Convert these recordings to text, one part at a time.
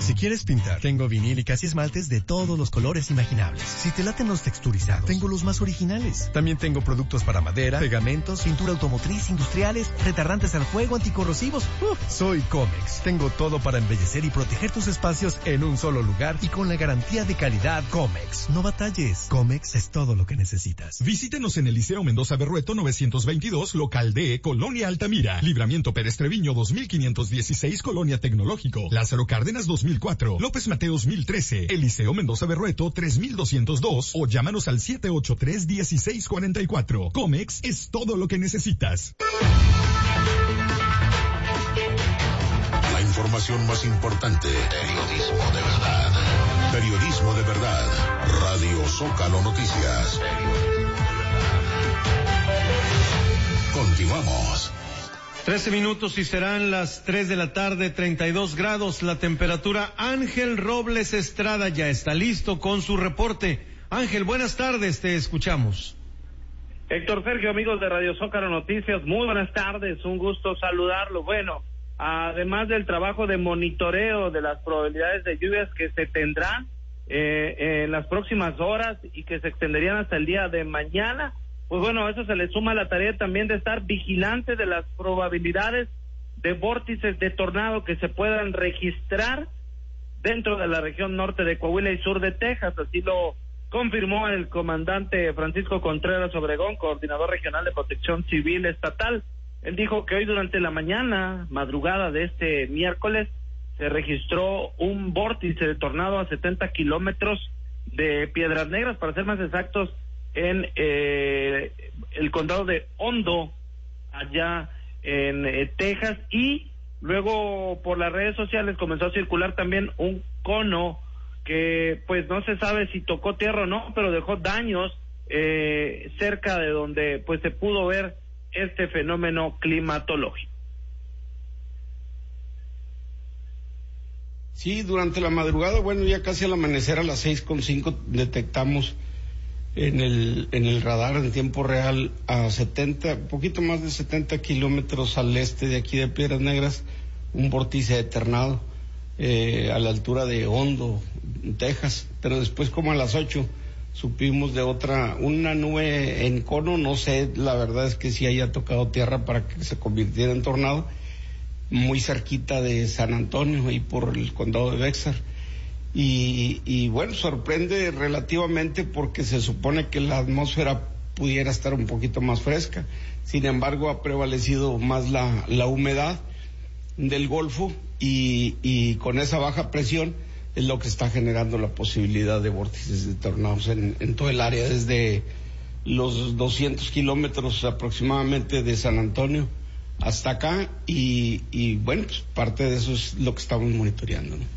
Si quieres pintar, tengo vinílicas y esmaltes de todos los colores imaginables. Si te laten los texturizados, tengo los más originales. También tengo productos para madera, pegamentos, pintura automotriz, industriales, retardantes al fuego, anticorrosivos. Soy Comex. Tengo todo para embellecer y proteger tus espacios en un solo lugar y con la garantía de calidad Comex. No batalles. Comex es todo lo que necesitas. Visítenos en el Liceo Mendoza Berrueto 922, local D, Colonia Altamira. Libramiento Pérez Treviño 2516, Colonia Tecnológico. Lázaro Cárdenas 2004, López Mateos 1013, el Liceo Mendoza Berrueto 3202 o llámanos al 783-1644. Comex es todo lo que necesitas. La información más importante. Periodismo de verdad. Periodismo de verdad. Radio Zócalo Noticias. Continuamos. 13 minutos y serán las 3 de la tarde, 32 grados la temperatura. Ángel Robles Estrada ya está listo con su reporte. Ángel, buenas tardes, te escuchamos. Héctor Sergio, amigos de Radio Zócalo Noticias, muy buenas tardes, un gusto saludarlo. Bueno, además del trabajo de monitoreo de las probabilidades de lluvias que se tendrán en las próximas horas y que se extenderían hasta el día de mañana, pues bueno, a eso se le suma la tarea también de estar vigilante de las probabilidades de vórtices de tornado que se puedan registrar dentro de la región norte de Coahuila y sur de Texas. Así lo confirmó el comandante Francisco Contreras Obregón, coordinador regional de Protección Civil Estatal. Él dijo que hoy durante la madrugada de este miércoles, se registró un vórtice de tornado a 70 kilómetros de Piedras Negras, para ser más exactos, en el condado de Hondo, allá en Texas, y luego por las redes sociales comenzó a circular también un cono que pues no se sabe si tocó tierra o no, pero dejó daños cerca de donde pues se pudo ver este fenómeno climatológico. Sí, durante la madrugada, bueno, ya casi al amanecer a las 6:05 detectamos en el radar en tiempo real a poquito más de 70 kilómetros al este de aquí de Piedras Negras, un vórtice de tornado a la altura de Hondo, Texas, pero después como a las 8 supimos de una nube en cono, no sé, la verdad es que sí haya tocado tierra para que se convirtiera en tornado, muy cerquita de San Antonio y por el condado de Bexar. Y bueno, sorprende relativamente porque se supone que la atmósfera pudiera estar un poquito más fresca. Sin embargo, ha prevalecido más la humedad del Golfo y con esa baja presión es lo que está generando la posibilidad de vórtices de tornados en todo el área, desde los 200 kilómetros aproximadamente de San Antonio hasta acá y bueno, pues parte de eso es lo que estamos monitoreando, ¿no?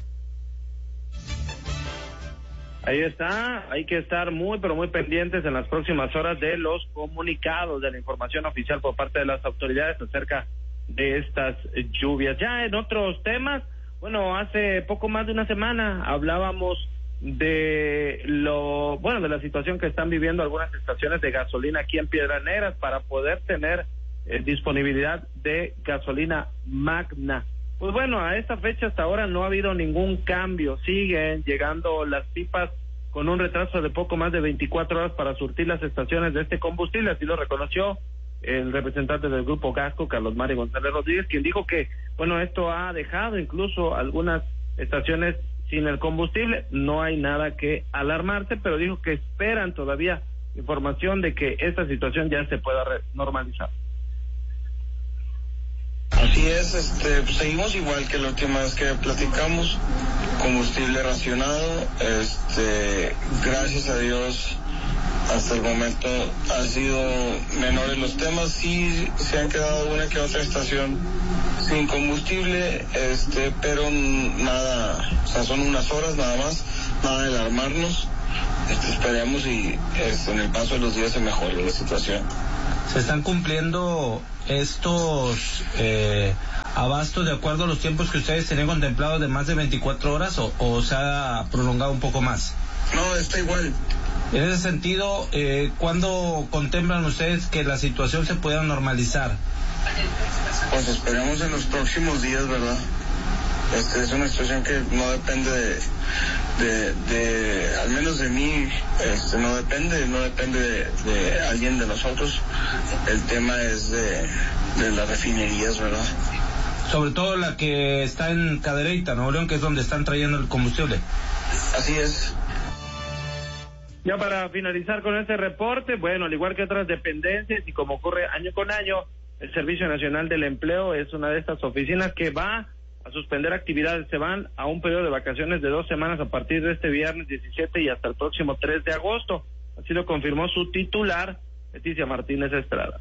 Ahí está, hay que estar muy pero muy pendientes en las próximas horas de los comunicados, de la información oficial por parte de las autoridades acerca de estas lluvias. Ya en otros temas, bueno, hace poco más de una semana hablábamos de de la situación que están viviendo algunas estaciones de gasolina aquí en Piedras Negras para poder tener disponibilidad de gasolina magna. Pues bueno, a esta fecha hasta ahora no ha habido ningún cambio, siguen llegando las pipas con un retraso de poco más de 24 horas para surtir las estaciones de este combustible, así lo reconoció el representante del Grupo Gasco, Carlos Mario González Rodríguez, quien dijo que, bueno, esto ha dejado incluso algunas estaciones sin el combustible, no hay nada que alarmarse, pero dijo que esperan todavía información de que esta situación ya se pueda normalizar. Así es, pues seguimos igual que la última vez que platicamos, combustible racionado, gracias a Dios hasta el momento han sido menores los temas, sí se han quedado una que otra estación sin combustible, pero nada, o sea, son unas horas nada más, nada de alarmarnos, esperemos y en el paso de los días se mejore la situación. ¿Se están cumpliendo estos abastos de acuerdo a los tiempos que ustedes tenían contemplados de más de 24 horas o se ha prolongado un poco más? No, está igual. En ese sentido, ¿cuándo contemplan ustedes que la situación se pueda normalizar? Pues esperamos en los próximos días, ¿verdad? Es una situación que no depende de al menos de mí, no depende de alguien de nosotros. El tema es de las refinerías, ¿verdad? Sobre todo la que está en Cadereyta, Nuevo León, que es donde están trayendo el combustible. Así es. Ya para finalizar con este reporte, bueno, al igual que otras dependencias y como ocurre año con año, el Servicio Nacional del Empleo es una de estas oficinas que va a suspender actividades. Se van a un periodo de vacaciones de 2 semanas a partir de este viernes 17 y hasta el próximo 3 de agosto. Así lo confirmó su titular, Leticia Martínez Estrada.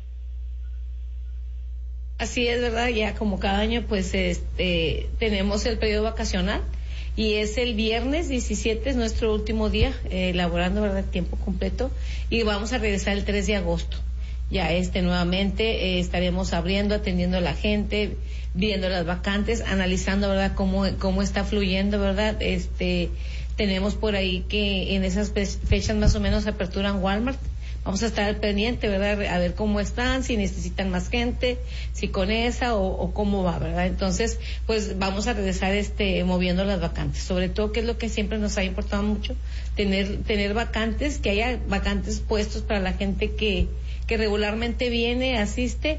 Así es, ¿verdad? Ya como cada año, pues tenemos el periodo vacacional y es el viernes 17, es nuestro último día laborando, ¿verdad? Tiempo completo, y vamos a regresar el 3 de agosto. Ya nuevamente estaremos abriendo, atendiendo a la gente, viendo las vacantes, analizando, ¿verdad? Cómo está fluyendo, ¿verdad? Tenemos por ahí que en esas fechas más o menos aperturan Walmart. Vamos a estar al pendiente, ¿verdad? A ver cómo están, si necesitan más gente, si con esa o cómo va, ¿verdad? Entonces, pues vamos a regresar moviendo las vacantes. Sobre todo, que es lo que siempre nos ha importado mucho, tener vacantes, que haya vacantes puestos para la gente que regularmente viene, asiste.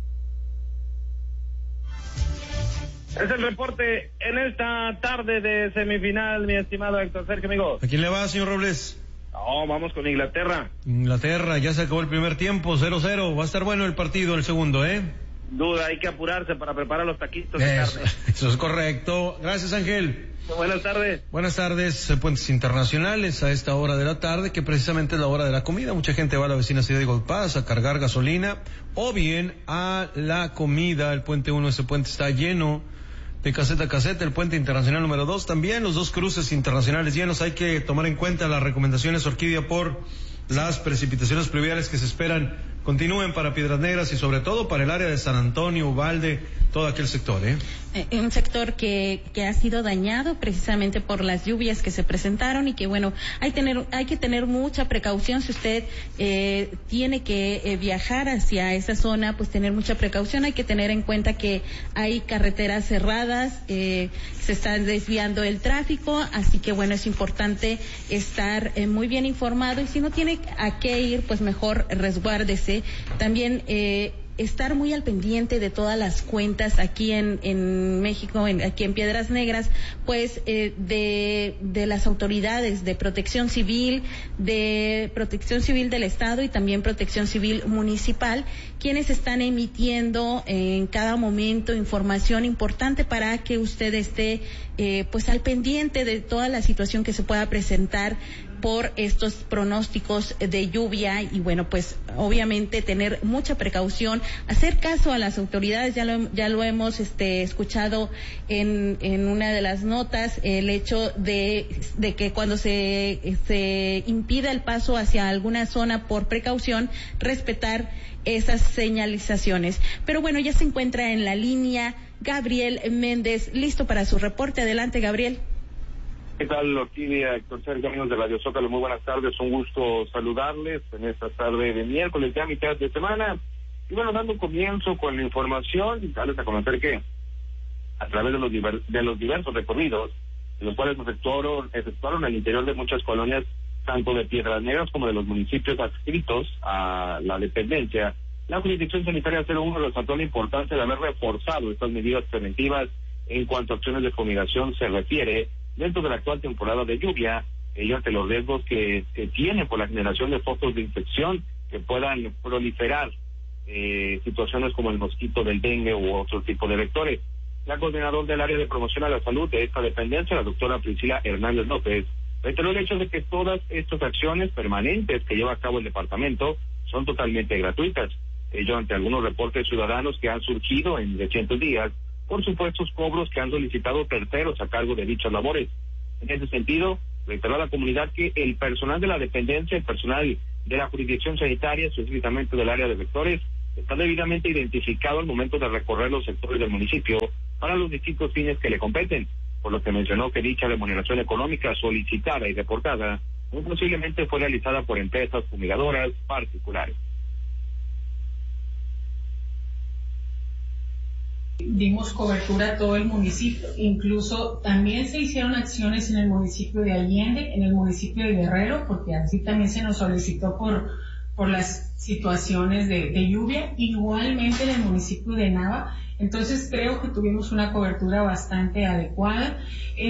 Es el reporte en esta tarde de semifinal, mi estimado Héctor Sergio, amigo. ¿A quién le va, señor Robles? No, vamos con Inglaterra. Inglaterra, ya se acabó el primer tiempo, 0-0. Va a estar bueno el partido, el segundo, ¿eh? Duda, hay que apurarse para preparar los taquitos de carne. Eso es correcto. Gracias, Ángel. Buenas tardes. Buenas tardes, puentes internacionales a esta hora de la tarde, que precisamente es la hora de la comida. Mucha gente va a la vecina ciudad de Gold Pass a cargar gasolina o bien a la comida. El puente 1, ese puente está lleno de caseta a caseta. El puente internacional número 2 también, los 2 cruces internacionales llenos. Hay que tomar en cuenta las recomendaciones, Orquídea, por las precipitaciones pluviales que se esperan continúen para Piedras Negras y sobre todo para el área de San Antonio, Uvalde, todo aquel sector, Un sector que ha sido dañado precisamente por las lluvias que se presentaron y que bueno, hay que tener mucha precaución. Si usted tiene que viajar hacia esa zona, pues tener mucha precaución. Hay que tener en cuenta que hay carreteras cerradas, se está desviando el tráfico, así que bueno, es importante estar muy bien informado, y si no tiene a qué ir, pues mejor resguárdese. También estar muy al pendiente de todas las cuentas aquí en México, aquí en Piedras Negras, pues de las autoridades de Protección Civil del Estado y también Protección Civil Municipal, quienes están emitiendo en cada momento información importante para que usted esté pues al pendiente de toda la situación que se pueda presentar por estos pronósticos de lluvia. Y bueno, pues obviamente tener mucha precaución, hacer caso a las autoridades. Ya lo hemos escuchado en una de las notas, el hecho de que cuando se impida el paso hacia alguna zona por precaución, respetar esas señalizaciones. Pero bueno, ya se encuentra en la línea Gabriel Méndez, listo para su reporte. Adelante, Gabriel. ¿Qué tal, Orquídea, Héctor Sergio, amigos de Radio Zócalo? Muy buenas tardes, un gusto saludarles en esta tarde de miércoles, ya mitad de semana. Y bueno, dando comienzo con la información, darles a conocer que a través de los diversos recorridos, en los cuales efectuaron al interior de muchas colonias, tanto de Piedras Negras como de los municipios adscritos a la dependencia, la Jurisdicción Sanitaria 01 resaltó la importancia de haber reforzado estas medidas preventivas en cuanto a acciones de fumigación se refiere, dentro de la actual temporada de lluvia, ello ante los riesgos que se tienen por la generación de focos de infección que puedan proliferar situaciones como el mosquito del dengue u otro tipo de vectores. La coordinadora del área de promoción a la salud de esta dependencia, la doctora Priscila Hernández López, reiteró el hecho de que todas estas acciones permanentes que lleva a cabo el departamento son totalmente gratuitas. Ello ante algunos reportes ciudadanos que han surgido en recientes días por supuestos cobros que han solicitado terceros a cargo de dichas labores. En ese sentido, reiteró a la comunidad que el personal de la dependencia, el personal de la jurisdicción sanitaria, específicamente del área de vectores, está debidamente identificado al momento de recorrer los sectores del municipio para los distintos fines que le competen, por lo que mencionó que dicha remuneración económica solicitada y reportada muy posiblemente fue realizada por empresas fumigadoras particulares. Dimos cobertura a todo el municipio, incluso también se hicieron acciones en el municipio de Allende, en el municipio de Guerrero, porque así también se nos solicitó por las situaciones de lluvia, igualmente en el municipio de Nava. Entonces creo que tuvimos una cobertura bastante adecuada.